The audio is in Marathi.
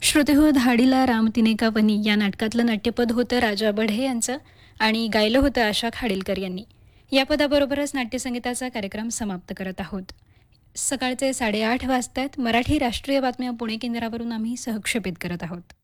श्रोतेहो, धाडीला राम तिने का वनी या नाटकातलं नाट्यपद होतं राजा बढे यांचं आणि गायलं होतं आशा खाडीलकर यांनी. या पदाबरोबरच नाट्यसंगीताचा कार्यक्रम समाप्त करत आहोत. सकाळचे 8:30 वाजतायत. मराठी राष्ट्रीय बातम्या पुणे केंद्रावरून आम्ही सहक्षेपित करत आहोत.